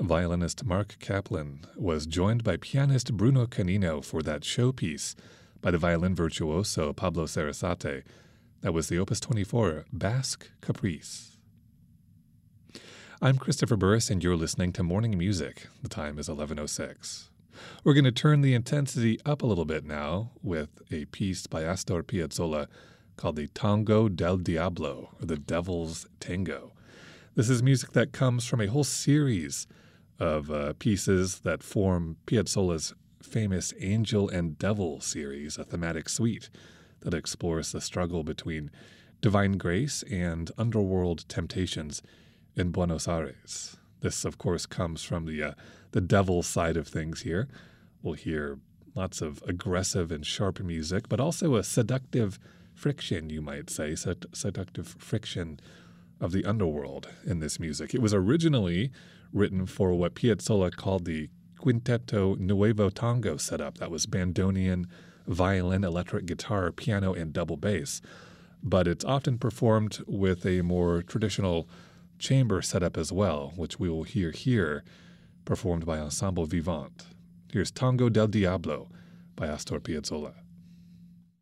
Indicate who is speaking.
Speaker 1: violinist Mark Kaplan was joined by pianist Bruno Canino for that showpiece by the violin virtuoso Pablo Sarasate. That was the Opus 24 Basque Caprice. I'm Christopher Burris, and you're listening to Morning Music. The time is 11:06. We're going to turn the intensity up a little bit now with a piece by Astor Piazzolla called the Tango del Diablo, or the Devil's Tango. This is music that comes from a whole series of pieces that form Piazzolla's famous Angel and Devil series, a thematic suite that explores the struggle between divine grace and underworld temptations in Buenos Aires. This, of course, comes from the devil side of things here. We'll hear lots of aggressive and sharp music, but also a seductive friction, you might say, seductive friction of the underworld in this music. It was originally written for what Piazzolla called the Quinteto Nuevo Tango setup. That was bandoneon, violin, electric guitar, piano, and double bass. But it's often performed with a more traditional chamber setup as well, which we will hear here, performed by Ensemble Vivant. Here's Tango del Diablo by Astor Piazzolla.